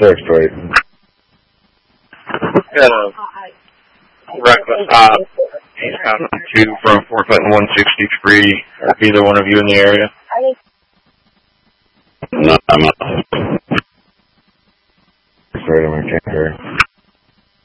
6, Got a reckless hop. Eastbound 2 from Fort Clinton 163. Are either one of you in the area? No, I'm not. Sorry, I can't hear.